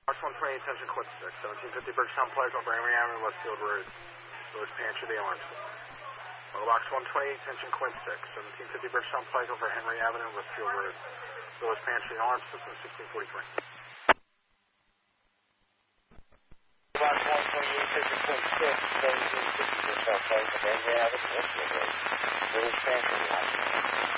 Box 128, attention, Quint 6. 1750 Bridgetown Place over Emory Avenue, Westfield Road. Village Pantry, the alarm system. Box 128, attention, Quint 6. 1750 Bridgetown Place over Henry Avenue, Westfield Road. Village Pantry, the alarm system, 1643. Box 128, attention, Quint 6. 1750 Bridgetown Place over Henry Avenue, Westfield Road. Village Pantry, the alarm system.